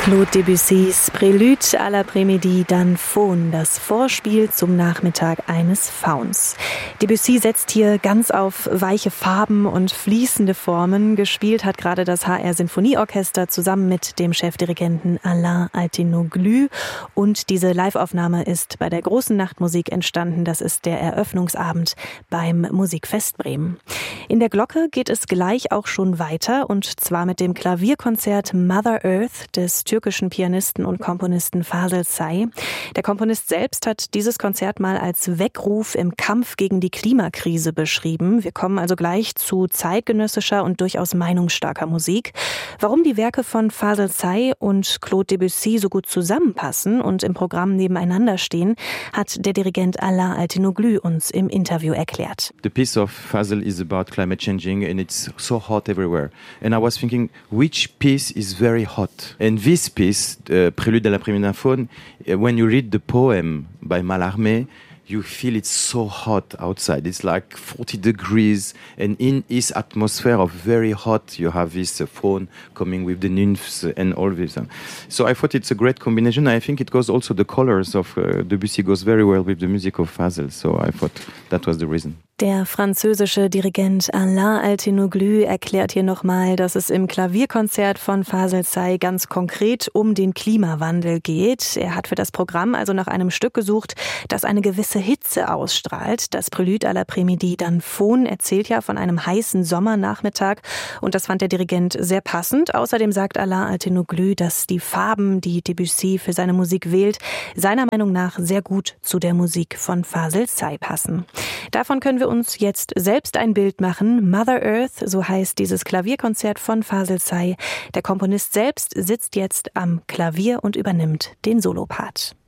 Claude Debussys Prélude à l'après-midi d'un Faun, das Vorspiel zum Nachmittag eines Fauns. Debussy setzt hier ganz auf weiche Farben und fließende Formen. Gespielt hat gerade das HR Sinfonieorchester zusammen mit dem Chefdirigenten Alain Altinoglu. Und diese Liveaufnahme ist bei der Großen Nachtmusik entstanden. Das ist der Eröffnungsabend beim Musikfest Bremen. In der Glocke geht es gleich auch schon weiter, und zwar mit dem Klavierkonzert Mother Earth des türkischen Pianisten und Komponisten Fasıl Say. Der Komponist selbst hat dieses Konzert mal als Weckruf im Kampf gegen die Klimakrise beschrieben. Wir kommen also gleich zu zeitgenössischer und durchaus meinungsstarker Musik. Warum die Werke von Fasıl Say und Claude Debussy so gut zusammenpassen und im Programm nebeneinander stehen, hat der Dirigent Alain Altinoglu uns im Interview erklärt. The piece of Fasıl is about climate changing and it's so hot everywhere. And I was thinking, which piece is very hot? And this piece, Prélude à l'après-midi d'un Faun, when you read the poem by Mallarmé, you feel it's so hot outside. It's like 40 degrees, and in its atmosphere of very hot, you have this faun coming with the nymphs and all this. So I thought it's a great combination. I think it goes also, the colors of Debussy goes very well with the music of Fasıl. So I thought that was the reason. Der französische Dirigent Alain Altinoglu erklärt hier nochmal, dass es im Klavierkonzert von Fasıl Say ganz konkret um den Klimawandel geht. Er hat für das Programm also nach einem Stück gesucht, das eine gewisse Hitze ausstrahlt. Das Prélude à l'après-midi d'un Faun erzählt ja von einem heißen Sommernachmittag, und das fand der Dirigent sehr passend. Außerdem sagt Alain Altinoglu, dass die Farben, die Debussy für seine Musik wählt, seiner Meinung nach sehr gut zu der Musik von Fasıl Say passen. Davon können wir uns jetzt selbst ein Bild machen. Mother Earth, so heißt dieses Klavierkonzert von Fasıl Say. Der Komponist selbst sitzt jetzt am Klavier und übernimmt den Solopart.